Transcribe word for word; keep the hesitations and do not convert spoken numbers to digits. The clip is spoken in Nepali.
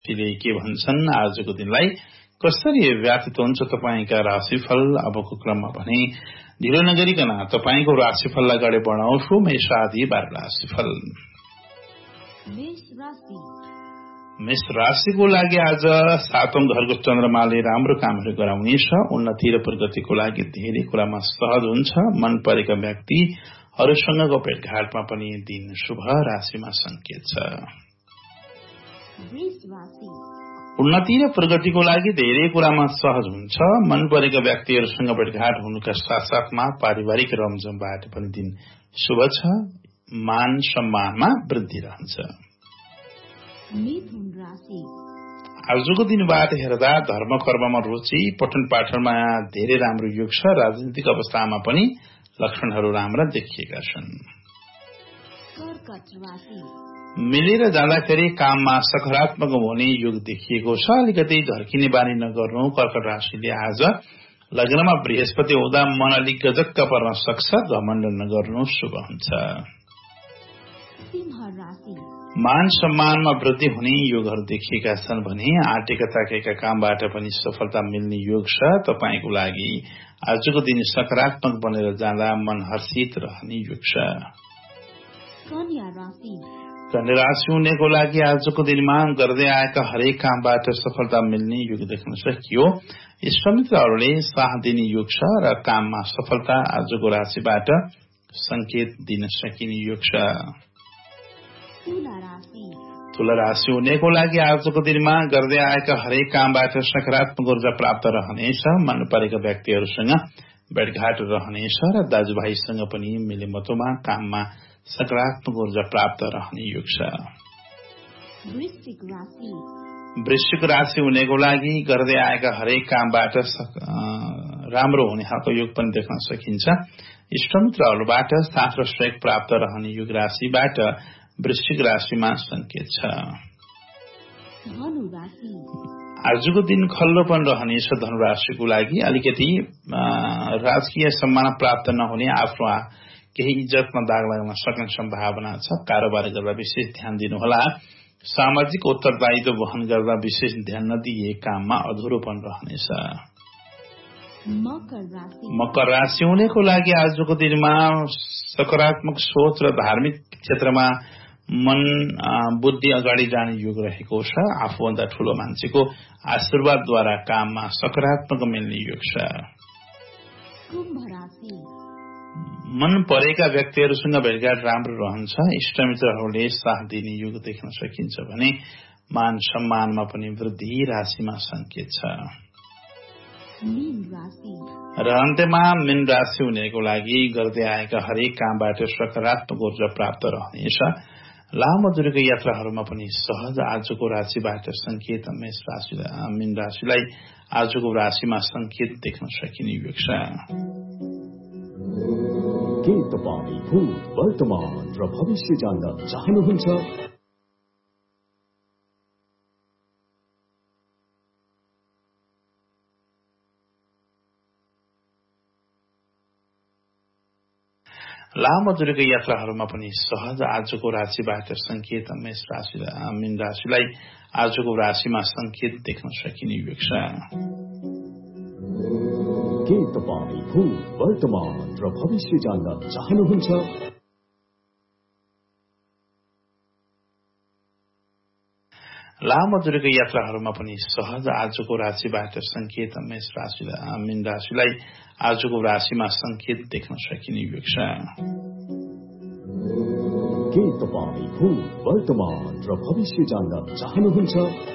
के भन्छन् आजको दिनलाई कसरी व्यतीत हुन्छ तपाईका राशिफल। अबको क्रममा भने ढिलो नगरिकन तपाईको राशिफललाई अगाडि बढाउँछु। मेष आदि बाह्र राशिफल। मेष राशिको लागि आज सातौं घरको चन्द्रमाले राम्रो कामहरू गराउनेछ। उन्नति र प्रगतिको लागि धेरै कुरामा सहज हुन्छ। मन परेका व्यक्तिहरूसँगको भेटघाटमा पनि दिन शुभ राशिमा संकेत छ। उन्नति र प्रगतिको लागि धेरै कुरामा सहज हुन्छ। मन परेका व्यक्तिहरूसँग भेटघाट हुनुका साथसाथमा पारिवारिक रमझमबाट पनि दिन शुभ छ। मान सम्मानमा वृद्धि रहन्छ। आजको दिनबाट हेर्दा धर्म कर्ममा रुचि, पठन पाठनमा धेरै राम्रो योग छ। राजनीतिक अवस्थामा पनि लक्षणहरू राम्रा देखिएका छन्। मिलेर जाँदाखेरि काममा सकारात्मक हुने योग देखिएको छ। अलिकति झर्किने बानी नगर्नु। कर्कट राशिले आज लग्नमा बृहस्पति हुँदा मन अलिक गजक्क पर्न सक्छ। घमण्ड नगर्नु शुभ हुन्छ। मान सम्मानमा वृद्धि हुने योगहरू देखिएका छन् भने आँटेका ताकेका कामबाट पनि सफलता मिल्ने योग छ। तपाईको लागि आजको दिन सकारात्मक बनेर जाँदा मन हर्षित रहने योग छ। कन्या राशि हुनेको लागि आजको दिनमा गर्दै आएका हरेक कामबाट सफलता मिल्ने योग देख्न सकियो। इष्टमित्रहरूले साथ दिने योग छ र काममा सफलता आजको राशिबाट संकेत दिन सकिने योग छ। तुला राशि हुनेको लागि आजको दिनमा गर्दै आएका हरेक कामबाट सकारात्मक ऊर्जा प्राप्त रहनेछ। मन परेका व्यक्तिहरूसँग भेटघाट रहनेछ र दाजुभाइसँग पनि मिलेमतोमा काममा सकारात्मक ऊर्जा प्राप्त रहने योग छ। वृश्चिक राशि हुनेको लागि गर्दै आएका हरेक कामबाट राम्रो हुने खालको योग पनि देख्न सकिन्छ। इष्टमित्रहरूबाट साथ र सहयोग प्राप्त रहने योग राशिबाट वृश्चिक राशिमा संकेत छ। आजको दिन खल्लोपन रहनेछ। धनुराशिको लागि अलिकति राजकीय सम्मान प्राप्त नहुने, आफ्नो केही इज्जतमा दाग लाग्न सक्ने सम्भावना छ। कारोबार गर्दा विशेष ध्यान दिनुहोला। सामाजिक उत्तरदायित्व वहन गर्दा विशेष ध्यान नदिए काममा अधुरोपन रहनेछ। मकर राशि हुनेको लागि आजको दिनमा सकारात्मक सोच र धार्मिक क्षेत्रमा मन बुद्धि अगाडि जाने योग रहेको छ। आफूभन्दा ठूलो मान्छेको आशीर्वादद्वारा काममा सकारात्मक मिल्ने योग छ। मन परेका व्यक्तिहरूसँग भेटघाट राम्रो रहन्छ। इष्टमित्रहरूले साथ दिने योग देख्न सकिन्छ भने मान सम्मानमा पनि वृद्धि राशिमा संकेत छ। र अन्त्यमा मीन राशि हुनेको लागि गर्दै आएका हरेक कामबाट सकारात्मक ऊर्जा प्राप्त रहनेछ। लामो दूरीको यात्राहरूमा पनि सहज आजको राशिबाट संकेत मेष राशिलाई मीन राशिलाई आजको राशिमा संकेत देख्न सकिने योग छ। के तपाईँ भूत वर्तमान र भविष्य जान्न चाहनुहुन्छ? लामो दूरीको यात्राहरूमा पनि सहज आजको राशिबाट संकेत मेष राशिलाई मीन राशिलाई आजको राशिमा संकेत देख्न सकिने योग छ। के तपाईँ भूत वर्तमान र भविष्य जान्न चाहनुहुन्छ? लामो दूरीको यात्राहरूमा पनि सहज आजको राशिबाट संकेत मेष राशिलाई मीन राशिलाई आजको राशिमा संकेत देख्न सकिने योग छ। के तपाईँ भूत वर्तमान र भविष्य जान्न चाहनुहुन्छ?